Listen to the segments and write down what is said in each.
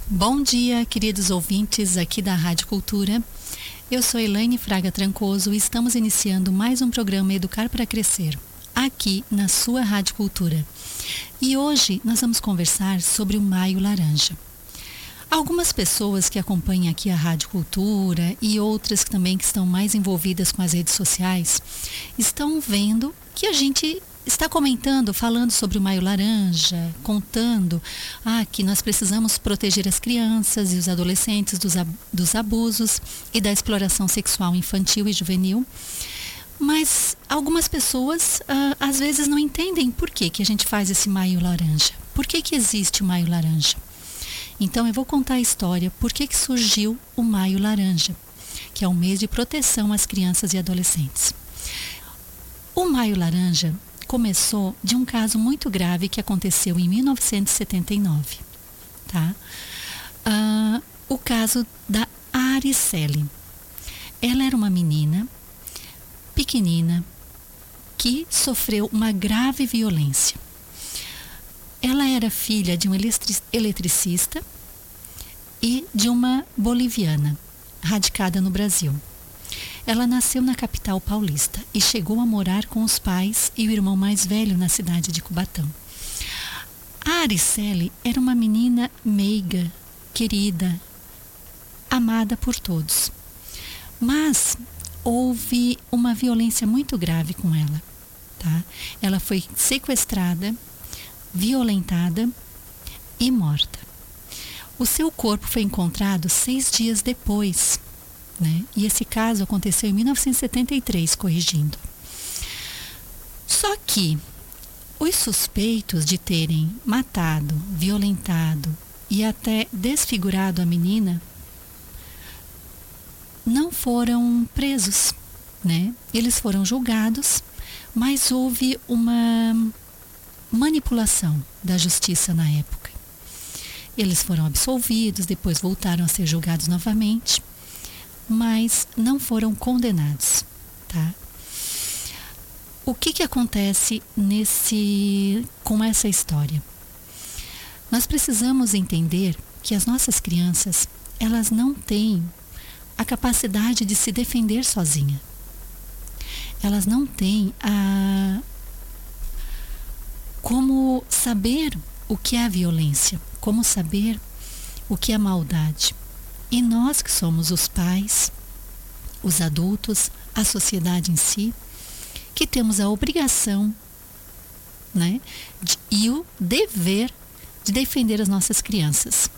Bom dia, queridos ouvintes aqui da Rádio Cultura. Eu sou Elaine Fraga Trancoso e estamos iniciando mais um programa Educar para Crescer, aqui na sua Rádio Cultura. E hoje nós vamos conversar sobre o Maio Laranja. Algumas pessoas que acompanham aqui a Rádio Cultura e outras também que estão mais envolvidas com as redes sociais estão vendo que a gente está comentando, falando sobre o Maio Laranja, contando que nós precisamos proteger as crianças e os adolescentes dos abusos e da exploração sexual infantil e juvenil. Mas algumas pessoas às vezes não entendem por que a gente faz esse Maio Laranja. Por que existe o Maio Laranja? Então eu vou contar a história por que surgiu o Maio Laranja, que é um mês de proteção às crianças e adolescentes. O Maio Laranja começou de um caso muito grave que aconteceu em 1979, tá? O caso da Ariceli. Ela era uma menina pequenina que sofreu uma grave violência. Ela era filha de um eletricista e de uma boliviana, radicada no Brasil. Ela nasceu na capital paulista e chegou a morar com os pais e o irmão mais velho na cidade de Cubatão. A Ariceli era uma menina meiga, querida, amada por todos. Mas houve uma violência muito grave com ela, tá? Ela foi sequestrada, violentada e morta. O seu corpo foi encontrado 6 dias depois, né? E esse caso aconteceu em 1973, corrigindo. Só que os suspeitos de terem matado, violentado e até desfigurado a menina não foram presos, né? Eles foram julgados, mas houve uma manipulação da justiça na época. Eles foram absolvidos, depois voltaram a ser julgados novamente, mas não foram condenados, tá? O que acontece com essa história? Nós precisamos entender que as nossas crianças, elas não têm a capacidade de se defender sozinha. Elas não têm como saber o que é a violência, como saber o que é a maldade. E nós que somos os pais, os adultos, a sociedade em si, que temos a obrigação, né, e o dever de defender as nossas crianças.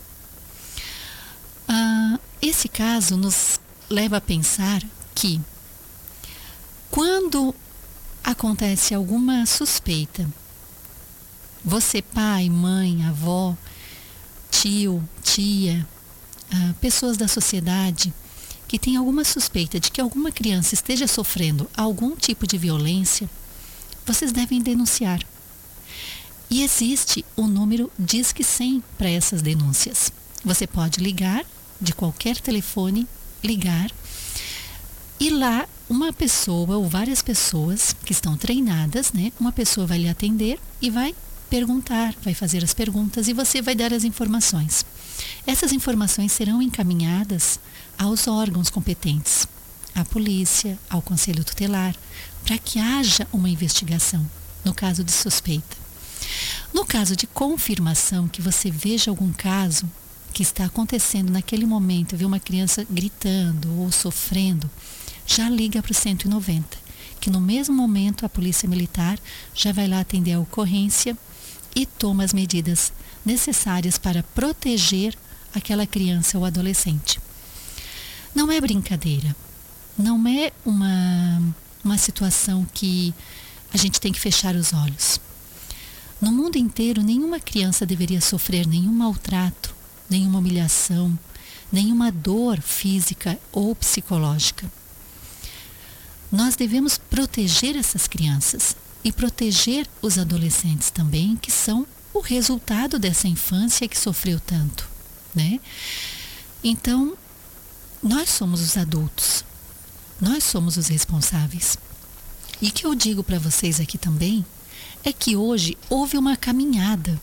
Esse caso nos leva a pensar que quando acontece alguma suspeita, você, pai, mãe, avó, tio, tia, pessoas da sociedade que tem alguma suspeita de que alguma criança esteja sofrendo algum tipo de violência, vocês devem denunciar. E existe o número Disque 100 para essas denúncias. Você pode ligar, de qualquer telefone, ligar, e lá uma pessoa ou várias pessoas que estão treinadas, né? Uma pessoa vai lhe atender e vai perguntar, vai fazer as perguntas e você vai dar as informações. Essas informações serão encaminhadas aos órgãos competentes, à polícia, ao conselho tutelar, para que haja uma investigação, no caso de suspeita. No caso de confirmação, que você veja algum caso que está acontecendo naquele momento, vê uma criança gritando ou sofrendo, já liga para o 190, que no mesmo momento a polícia militar já vai lá atender a ocorrência e toma as medidas necessárias para proteger aquela criança ou adolescente. Não é brincadeira, não é uma situação que a gente tem que fechar os olhos. No mundo inteiro, nenhuma criança deveria sofrer nenhum maltrato, nenhuma humilhação, nenhuma dor física ou psicológica. Nós devemos proteger essas crianças e proteger os adolescentes também, que são o resultado dessa infância que sofreu tanto, né? Então, nós somos os adultos, nós somos os responsáveis. E o que eu digo para vocês aqui também é que hoje houve uma caminhada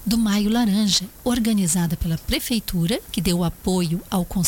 do Maio Laranja, organizada pela Prefeitura, que deu apoio ao